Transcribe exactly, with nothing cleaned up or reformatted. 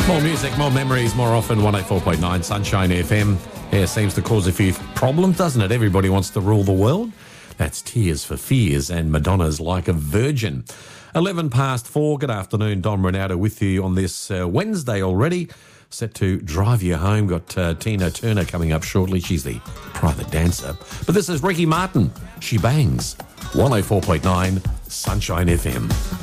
More music, more memories, more often. one oh four point nine Sunshine F M. Yeah, seems to cause a few problems, doesn't it? Everybody wants to rule the world. That's Tears for Fears and Madonna's Like a Virgin. eleven past four. Good afternoon. Don Ronaldo with you on this uh, Wednesday already. Set to drive you home. Got uh, Tina Turner coming up shortly. She's the private dancer. But this is Ricky Martin. She Bangs. one oh four point nine Sunshine F M.